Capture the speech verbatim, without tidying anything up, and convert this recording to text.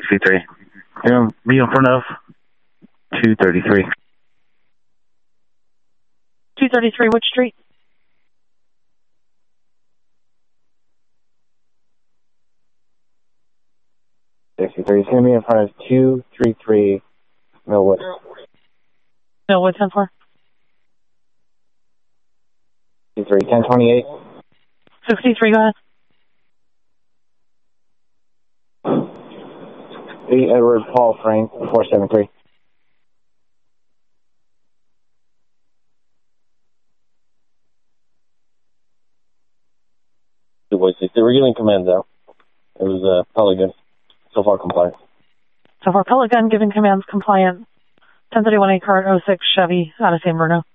sixty-three. Yeah, be in front of two thirty-three. two thirty-three, which street? sixty-three. It's going to be in front of two thirty-three Millwood. Millwood, ten four. sixty-three, ten twenty-eight. sixty-three, go ahead. The Edward Paul Frank, four seven three. Two boys, they were giving commands out. It was uh, probably good. So far compliant. So far, pellet gun giving commands compliant. ten thirty-one A car oh six Chevy out of San Bruno.